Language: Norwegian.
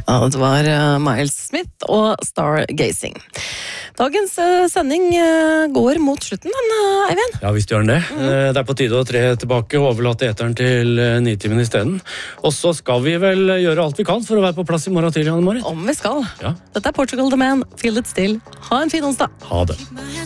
Ja, det var Miles Smith og Stargazing. Dagens sending går mot slutten, Eivind. Ja, visst gjør den det. Det er på tide å tre tilbake og overlate eteren til Nitimen i stedet. Og så skal vi vel gjøre alt vi kan for å være på plass i morgen tidlig, Anne Marit. Om vi skal. Ja. Dette er Portugal The Man. Feel it still. Ha en fin onsdag. Ha det.